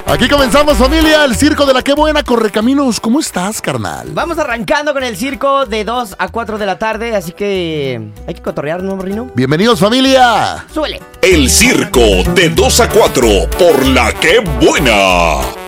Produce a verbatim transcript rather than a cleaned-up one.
Aquí comenzamos, familia, el circo de la Qué Buena, Correcaminos. ¿Cómo estás, carnal? Vamos arrancando con el circo de dos a cuatro de la tarde, así que hay que cotorrear, ¿no, Rino? Bienvenidos, familia. Súbele. El circo de dos a cuatro por la Qué Buena.